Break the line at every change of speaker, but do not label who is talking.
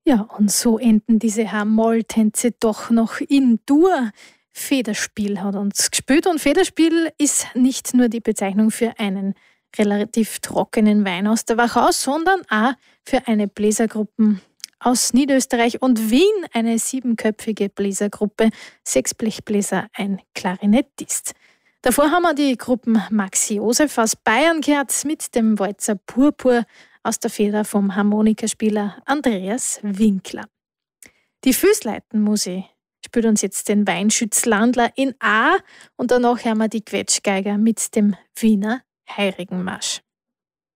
Ja, und so enden diese H-Moll-Tänze doch noch in Dur. Federspiel hat uns gespielt und Federspiel ist nicht nur die Bezeichnung für einen relativ trockenen Wein aus der Wachau, sondern auch für eine Bläsergruppe aus Niederösterreich und Wien, eine 7-köpfige Bläsergruppe, 6 Blechbläser, ein Klarinettist. Davor haben wir die Gruppen Max Josef aus Bayern gehört mit dem Walzer Purpur aus der Feder vom Harmonikaspieler Andreas Winkler. Die Füßleitenmusik spielt uns jetzt den Weinschützlandler in A und danach hören wir die Quetschgeiger mit dem Wiener Heirigenmarsch.